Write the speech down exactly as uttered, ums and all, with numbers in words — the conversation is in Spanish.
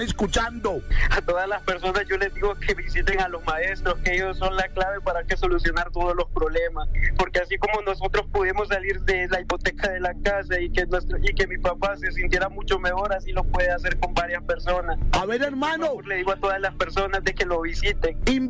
escuchando. A todas las personas yo les digo que visiten a los maestros, que ellos son la clave para que solucionar todos los problemas, porque así como nosotros pudimos salir de la hipoteca de la casa y que nuestro, y que mi papá se sintiera mucho mejor, así lo puede hacer con varias personas. A ver, hermano, Por favor, le digo a todas las personas de que lo visiten.